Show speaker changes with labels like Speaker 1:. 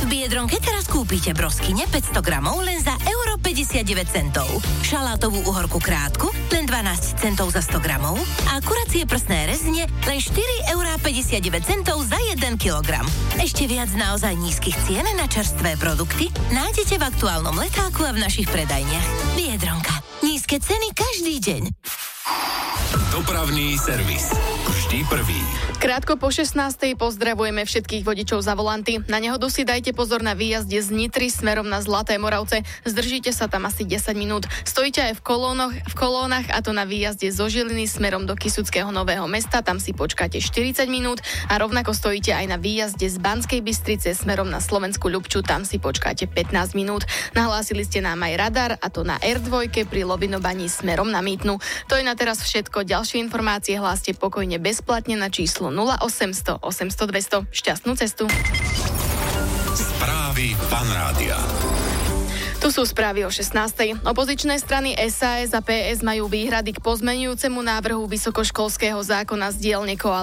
Speaker 1: Biedronke teraz kúpite broskyne 500 gramov len za euro 59 centov. Šalátovú uhorku krátku len 12 centov za 100 gramov a kuracie prsné rezne len 4,59 centov za 1 kilogram. Ešte viac naozaj nízkych cien na čerstvé produkty nájdete v aktuálnom letáku a v našich predajniach. Biedronka. Nízke ceny každý deň.
Speaker 2: Dopravný servis. Vždy prvý.
Speaker 3: Krátko po 16:00 pozdravujeme všetkých vodičov za volanty. Na nehodu si dajte pozor na výjazde z Nitry smerom na Zlaté Moravce. Zdržíte sa tam asi 10 minút. Stojíte aj v kolónach a to na výjazde zo Žiliny smerom do Kysuckého Nového Mesta. Tam si počkáte 40 minút a rovnako stojíte aj na výjazde z Banskej Bystrice smerom na Slovenskú Ľubču. Tam si počkáte 15 minút. Nahlásili ste nám aj radar a to na R2 pri Lobinovaní smerom na Mýtnu. To je na teraz všetko. Ďalšie informácie hláste pokojne bezplatne na číslo 0800 800 200. Šťastnú cestu.
Speaker 2: Správy Fanrádia.
Speaker 3: Tu sú správy o 16:00. Opozičné strany SAS a PS majú výhrady k pozmeňujúcemu návrhu vysokoškolského zákona z dielne koalície.